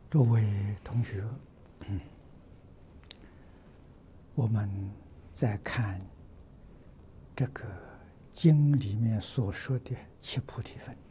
诸位同学，我们在看这个经里面所说的七菩提分。